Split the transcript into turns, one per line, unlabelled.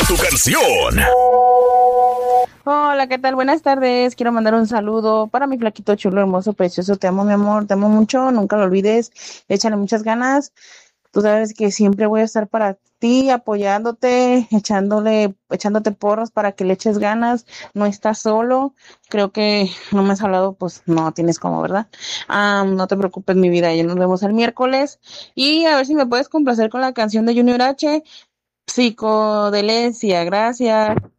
tu canción.
Hola, ¿qué tal? Buenas tardes. Quiero mandar un saludo para mi flaquito chulo, hermoso, precioso. Te amo, mi amor, te amo mucho. Nunca lo olvides. Échale muchas ganas. Tú sabes que siempre voy a estar para ti, apoyándote, echándote porras para que le eches ganas. No estás solo. Creo que no me has hablado, pues no tienes como, ¿verdad? No te preocupes, mi vida. Ya nos vemos el miércoles. Y a ver si me puedes complacer con la canción de Junior H. Psicodelencia. Gracias.